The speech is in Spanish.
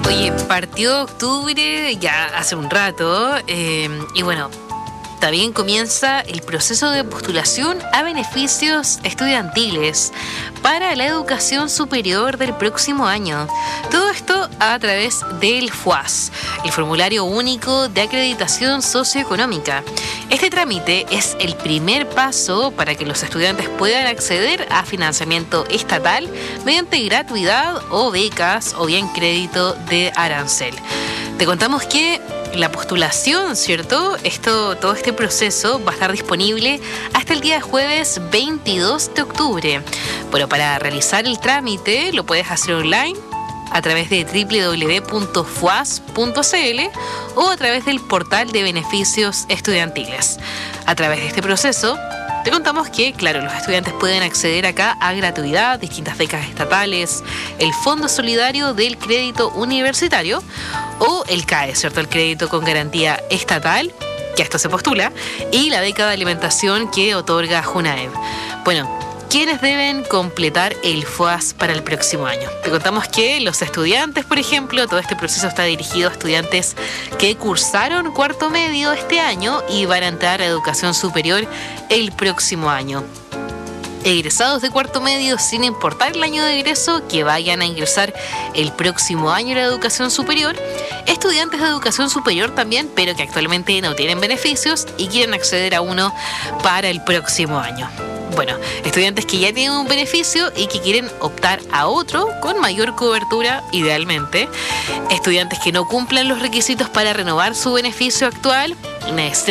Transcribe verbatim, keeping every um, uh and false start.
Oye, partió octubre ya hace un rato eh, y bueno, también comienza el proceso de postulación a beneficios estudiantiles para la educación superior del próximo año. Todo esto a través del F U A S, el Formulario Único de Acreditación Socioeconómica. Este trámite es el primer paso para que los estudiantes puedan acceder a financiamiento estatal mediante gratuidad o becas o bien crédito de arancel. Te contamos que la postulación, ¿cierto? Esto, todo este proceso va a estar disponible hasta el día jueves veintidós de octubre. Bueno, para realizar el trámite lo puedes hacer online a través de doble u doble u doble u punto f u a s punto c l o a través del portal de beneficios estudiantiles. A través de este proceso, te contamos que, claro, los estudiantes pueden acceder acá a gratuidad, distintas becas estatales, el Fondo Solidario del Crédito Universitario o el C A E, ¿cierto? El crédito con garantía estatal, que a esto se postula, y la beca de alimentación que otorga Junaev. Bueno, ¿quiénes deben completar el F U A S para el próximo año? Te contamos que los estudiantes, por ejemplo, todo este proceso está dirigido a estudiantes que cursaron cuarto medio este año y van a entrar a educación superior el próximo año. Egresados de cuarto medio, sin importar el año de egreso, que vayan a ingresar el próximo año a la educación superior. Estudiantes de educación superior también, pero que actualmente no tienen beneficios y quieren acceder a uno para el próximo año. Bueno, estudiantes que ya tienen un beneficio y que quieren optar a otro con mayor cobertura, idealmente. Estudiantes que no cumplan los requisitos para renovar su beneficio actual,